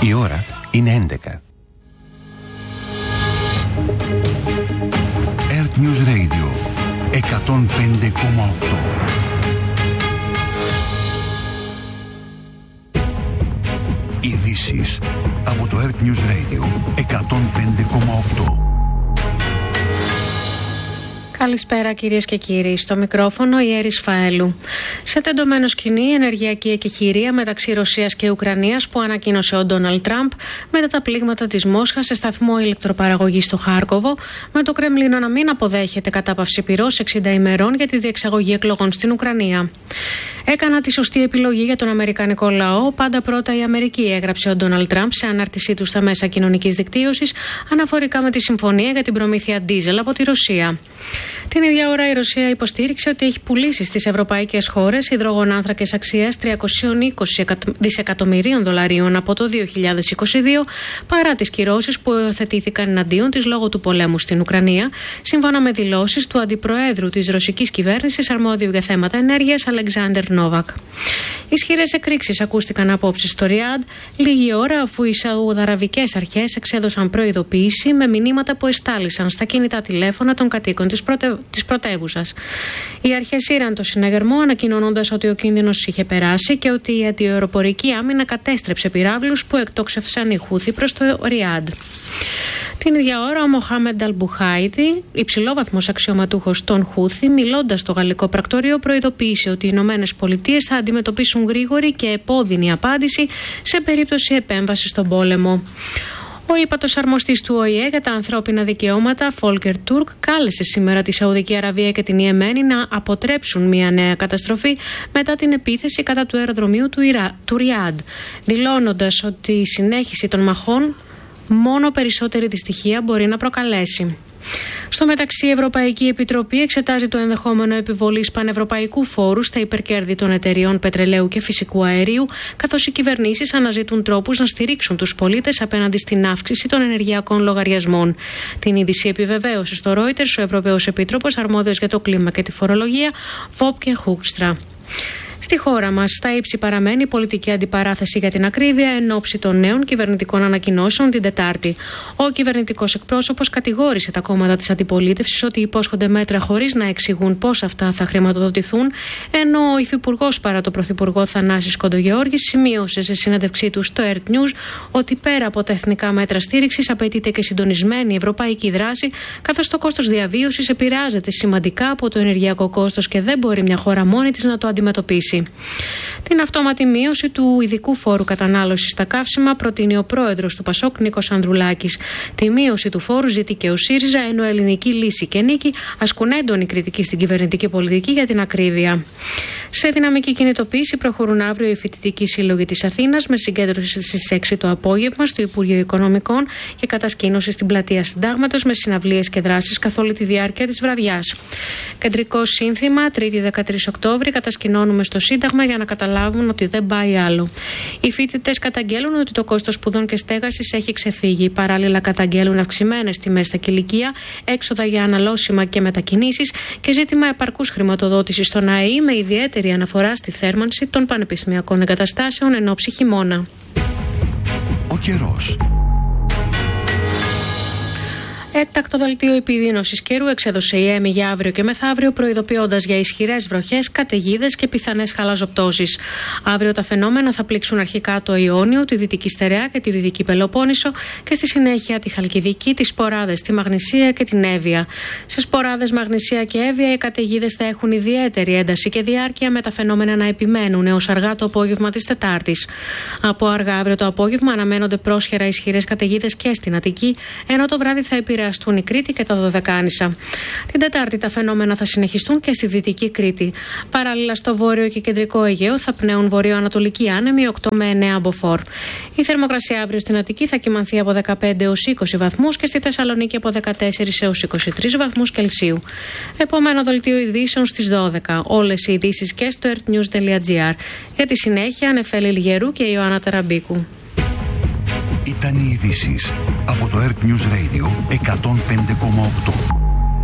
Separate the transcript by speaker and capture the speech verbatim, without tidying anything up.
Speaker 1: Η ώρα είναι έντεκα. Earth News Radio εκατόν πέντε κόμμα οκτώ. Ειδήσεις από το Earth News Radio εκατόν πέντε κόμμα οκτώ.
Speaker 2: Καλησπέρα κυρίες και κύριοι. Στο μικρόφωνο η Έρης Φαέλου. Σε τεντωμένο σκηνή η ενεργειακή εκεχηρία μεταξύ Ρωσίας και Ουκρανίας που ανακοίνωσε ο Ντόναλντ Τραμπ μετά τα πλήγματα της Μόσχας σε σταθμό ηλεκτροπαραγωγής στο Χάρκοβο, με το Κρεμλίνο να μην αποδέχεται κατάπαυση πυρός εξήντα ημερών για τη διεξαγωγή εκλογών στην Ουκρανία. Έκανα τη σωστή επιλογή για τον αμερικανικό λαό. Πάντα πρώτα η Αμερική, έγραψε ο Ντόναλντ Τραμπ σε ανάρτησή του στα μέσα κοινωνικής δικτύωσης αναφορικά με τη συμφωνία για την προμήθεια ντίζελ από τη Ρωσία. Την ίδια ώρα η Ρωσία υποστήριξε ότι έχει πουλήσει στις ευρωπαϊκές χώρες υδρογονάνθρακες αξίας τριακόσια είκοσι δισεκατομμυρίων δολαρίων από το δύο χιλιάδες είκοσι δύο, παρά τις κυρώσεις που υιοθετήθηκαν εναντίον της λόγω του πολέμου στην Ουκρανία, σύμφωνα με δηλώσεις του αντιπροέδρου της ρωσικής κυβέρνησης αρμόδιου για θέματα ενέργειας, Αλεξάνδερ Νόβακ. Ισχυρές εκρήξεις ακούστηκαν απόψε στο Ριάντ, λίγη ώρα αφού οι Σαουδαραβικές αρχές εξέδωσαν προειδοποίηση με μηνύματα που εστάλησαν στα κινητά τηλέφωνα των κατοίκων της πρωτε... της πρωτεύουσας. Οι αρχές ήραν το συναγερμό, ανακοινώνοντας ότι ο κίνδυνος είχε περάσει και ότι η αντιαεροπορική άμυνα κατέστρεψε πυράβλους που εκτόξευσαν οι Χούθι προς το Ριάντ. Την ίδια ώρα, ο Μοχάμεντ Αλμπουχάιτι, υψηλόβαθμος αξιωματούχος των Χούθι, μιλώντας στο γαλλικό πρακτορείο, προειδοποίησε ότι οι Ηνωμένες Πολιτείες θα αντιμετωπίσουν γρήγορη και επώδυνη απάντηση σε περίπτωση επέμβασης στον πόλεμο. Ο ύπατος αρμοστής του Ο Η Ε για τα ανθρώπινα δικαιώματα, Φόλκερ Τούρκ, κάλεσε σήμερα τη Σαουδική Αραβία και την Ιεμένη να αποτρέψουν μια νέα καταστροφή μετά την επίθεση κατά του αεροδρομίου του, Ιρα... του Ριάντ, δηλώνοντας ότι η συνέχιση των μαχών μόνο περισσότερη δυστυχία μπορεί να προκαλέσει. Στο μεταξύ, η Ευρωπαϊκή Επιτροπή εξετάζει το ενδεχόμενο επιβολής πανευρωπαϊκού φόρου στα υπερκέρδη των εταιριών πετρελαίου και φυσικού αερίου, καθώς οι κυβερνήσεις αναζητούν τρόπους να στηρίξουν τους πολίτες απέναντι στην αύξηση των ενεργειακών λογαριασμών. Την είδηση επιβεβαίωσε στο Reuters ο Ευρωπαίος Επίτροπος αρμόδιος για το κλίμα και τη φορολογία, Βόπκε Χούγκστρα. Στη χώρα μας, στα ύψη παραμένει η πολιτική αντιπαράθεση για την ακρίβεια εν ώψη των νέων κυβερνητικών ανακοινώσεων την Τετάρτη. Ο κυβερνητικός εκπρόσωπος κατηγόρησε τα κόμματα της αντιπολίτευσης ότι υπόσχονται μέτρα χωρίς να εξηγούν πώς αυτά θα χρηματοδοτηθούν, ενώ ο υφυπουργός παρά το πρωθυπουργό Θανάσης Κοντογεώργης σημείωσε σε συνέντευξή του στο Earth News ότι πέρα από τα εθνικά μέτρα στήριξης απαιτείται και συντονισμένη ευρωπαϊκή δράση, καθώς το κόστος διαβίωσης επηρεάζεται σημαντικά από το ενεργειακό κόστος και δεν μπορεί μια χώρα μόνη της να το αντιμετωπίσει. Την αυτόματη μείωση του ειδικού φόρου κατανάλωσης στα καύσιμα προτείνει ο πρόεδρος του Πασόκ, Νίκος Ανδρουλάκης. Τη μείωση του φόρου ζητεί και ο ΣΥΡΙΖΑ, ενώ Ελληνική Λύση και Νίκη ασκούν έντονη κριτική στην κυβερνητική πολιτική για την ακρίβεια. Σε δυναμική κινητοποίηση προχωρούν αύριο οι φοιτητικοί σύλλογοι της Αθήνας με συγκέντρωση στις έξι το απόγευμα στο Υπουργείο Οικονομικών και κατασκήνωση στην πλατεία Συντάγματος με συναυλίες και δράσεις καθ' όλη τη διάρκεια της βραδιάς. Κεντρικό σύνθημα, Τρίτη δεκατρείς Οκτώβρη, κατασκηνώνουμε στο Σύνταγμα για να καταλάβουν ότι δεν πάει άλλο. Οι φοιτητές καταγγέλουν ότι το κόστος σπουδών και στέγασης έχει ξεφύγει. Παράλληλα, καταγγέλουν αυξημένες τιμές στα κηλικεία, έξοδα για αναλώσιμα και μετακινήσεις και ζήτημα επαρκούς χρηματοδότησης στον ΑΕΗ με ιδιαίτερη αναφορά στη θέρμανση των πανεπιστημιακών εγκαταστάσεων εν ώψη χειμώνα.
Speaker 1: Ο καιρός.
Speaker 2: Έκτακτο δελτίο επιδείνωσης καιρού εξέδωσε η ΕΜΗ για αύριο και μεθαύριο, προειδοποιώντας για ισχυρές βροχές, καταιγίδες και πιθανές χαλαζοπτώσεις. Αύριο τα φαινόμενα θα πλήξουν αρχικά το Ιόνιο, τη Δυτική Στερεά και τη Δυτική Πελοπόννησο και στη συνέχεια τη Χαλκιδική, τις Σποράδες, τη Μαγνησία και την Εύβοια. Σε Σποράδες, Μαγνησία και Εύβοια οι καταιγίδες θα έχουν ιδιαίτερη ένταση και διάρκεια, με τα φαινόμενα να επιμένουν έως αργά το απόγευμα της Τετάρτης. Από αργά αύριο το απόγευμα αναμένονται πρόσχερα ισχυρές καταιγίδες και στην Αττική, ενώ το βράδυ θα επηρεαστούν η Κρήτη και τα Δωδεκάνησα. Την Τετάρτη τα φαινόμενα θα συνεχιστούν και στη Δυτική Κρήτη. Παράλληλα, στο βόρειο και κεντρικό Αιγαίο θα πνέουν βορειοανατολικοί άνεμοι οκτώ με εννέα μποφόρ. Η θερμοκρασία αύριο στην Αττική θα κυμανθεί από δεκαπέντε έως είκοσι βαθμούς και στη Θεσσαλονίκη από δεκατέσσερις έως είκοσι τρεις βαθμούς Κελσίου. Επόμενο δελτίο ειδήσεων στις δώδεκα. Όλες οι ειδήσεις και στο earthnews τελεία gr. Για τη συνέχεια, Νεφέλη Λιγερού και Ιωάννα Ταραμπίκου.
Speaker 1: Ήταν οι ειδήσεις από το Earth News Radio εκατόν πέντε κόμμα οκτώ.